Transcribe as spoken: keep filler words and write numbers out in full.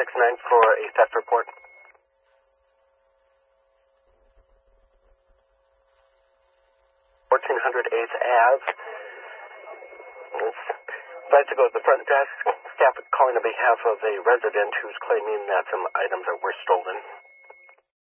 six nine for a theft report. fourteen hundred eighth Ave. Advised to go to the front desk. Staff calling on behalf of a resident who's claiming that some items that were stolen.